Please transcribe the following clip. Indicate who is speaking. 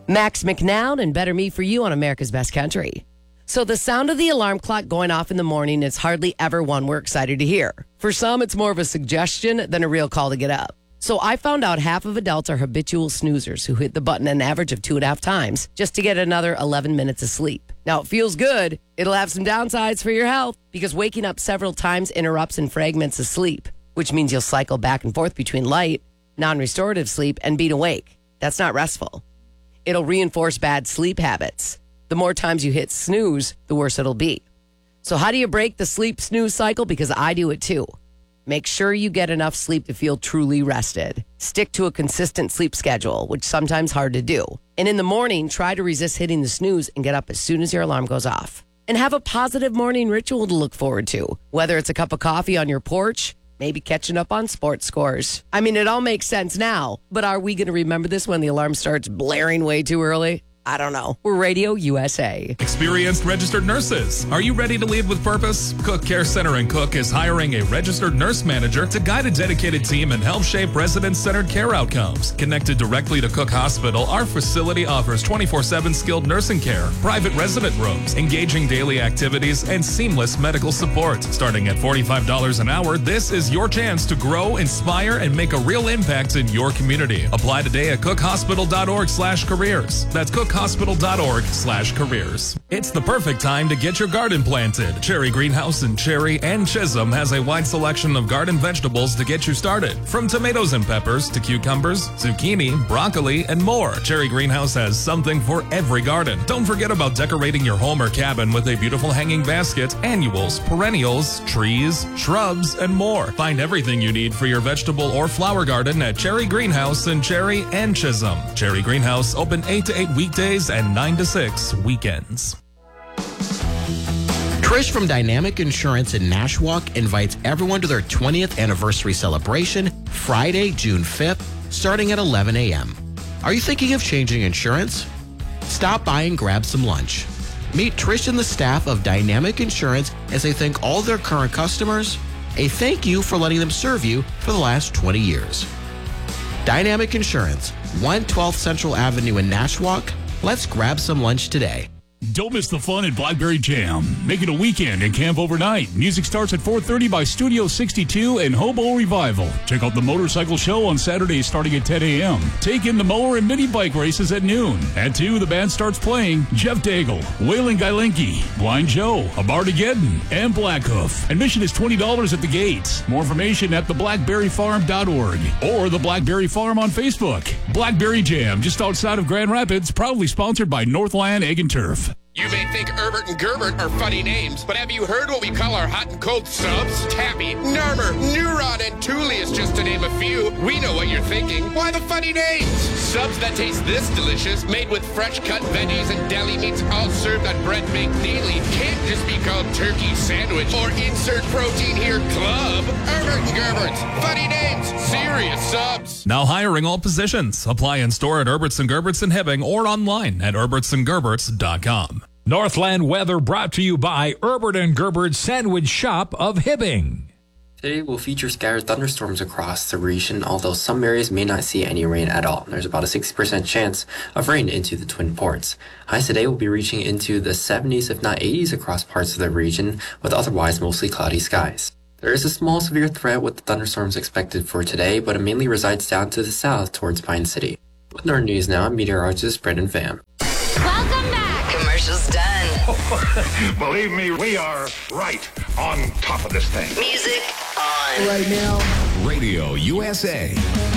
Speaker 1: Max McNown and Better Me for You on America's Best Country. So the sound of the alarm clock going off in the morning is hardly ever one we're excited to hear. For some, it's more of a suggestion than a real call to get up. So I found out half of adults are habitual snoozers who hit the button an average of 2.5 times just to get another 11 minutes of sleep. Now, it feels good. It'll have some downsides for your health because waking up several times interrupts and fragments of sleep, which means you'll cycle back and forth between light, non-restorative sleep, and being awake. That's not restful. It'll reinforce bad sleep habits. The more times you hit snooze, the worse it'll be. So how do you break the sleep snooze cycle? Because I do it too. Make sure you get enough sleep to feel truly rested. Stick to a consistent sleep schedule, which is sometimes hard to do. And in the morning, try to resist hitting the snooze and get up as soon as your alarm goes off. And have a positive morning ritual to look forward to, whether it's a cup of coffee on your porch, maybe catching up on sports scores. I mean, it all makes sense now, but are we going to remember this when the alarm starts blaring way too early? I don't know. We're Radio USA.
Speaker 2: Experienced registered nurses. Are you ready to lead with purpose? Cook Care Center in Cook is hiring a registered nurse manager to guide a dedicated team and help shape resident-centered care outcomes. Connected directly to Cook Hospital, our facility offers 24/7 skilled nursing care, private resident rooms, engaging daily activities, and seamless medical support. Starting at $45 an hour, this is your chance to grow, inspire, and make a real impact in your community. Apply today at cookhospital.org/careers. That's cookhospital.org/careers. It's the perfect time to get your garden planted. Cherry Greenhouse in Cherry and Chisholm has a wide selection of garden vegetables to get you started. From tomatoes and peppers to cucumbers, zucchini, broccoli, and more. Cherry Greenhouse has something for every garden. Don't forget about decorating your home or cabin with a beautiful hanging basket, annuals, perennials, trees, shrubs, and more. Find everything you need for your vegetable or flower garden at Cherry Greenhouse in Cherry and Chisholm. Cherry Greenhouse open 8 to 8 weekdays and 9 to 6 weekends.
Speaker 3: Trish from Dynamic Insurance in Nashwauk invites everyone to their 20th anniversary celebration Friday, June 5th, starting at 11 a.m. Are you thinking of changing insurance? Stop by and grab some lunch. Meet Trish and the staff of Dynamic Insurance as they thank all their current customers. A thank you for letting them serve you for the last 20 years. Dynamic Insurance, 112th Central Avenue in Nashwauk. Let's grab some lunch today.
Speaker 4: Don't miss the fun at Blackberry Jam. Make it a weekend and camp overnight. Music starts at 4:30 by Studio 62 and Hobo Revival. Check out the motorcycle show on Saturday starting at 10 a.m. Take in the mower and mini bike races at noon. At 2, the band starts playing Jeff Daigle, Waylon Gailenki, Blind Joe, Abartageddon, and Blackhoof. Admission is $20 at the gates. More information at theblackberryfarm.org or the Blackberry Farm on Facebook. Blackberry Jam, just outside of Grand Rapids, proudly sponsored by Northland Egg and Turf.
Speaker 5: You may think Herbert and Gerbert are funny names, but have you heard what we call our hot and cold subs? Tappy, Narmer, Neuron, and Tullius, just to name a few. We know what you're thinking. Why the funny names? Subs that taste this delicious, made with fresh cut veggies and deli meats, all served on bread baked daily, can't just be called turkey sandwich or insert protein here club. Herbert and Gerbert's funny names, serious subs.
Speaker 2: Now hiring all positions. Apply in store at Herberts & Gerberts in Hibbing or online at herbertsandgerberts.com.
Speaker 6: Northland weather brought to you by Herbert & Gerbert's Sandwich Shop of Hibbing.
Speaker 7: Today will feature scattered thunderstorms across the region, although some areas may not see any rain at all. There's about a 60% chance of rain into the Twin Ports. Highs today will be reaching into the 70s, if not 80s, across parts of the region, with otherwise mostly cloudy skies. There is a small severe threat with the thunderstorms expected for today, but it mainly resides down to the south towards Pine City. With our news now, I'm meteorologist Brendan Pham.
Speaker 8: Welcome back. Commercial's done.
Speaker 9: Believe me, we are right on top of this thing.
Speaker 8: Music on.
Speaker 1: Right now,
Speaker 10: Radio USA.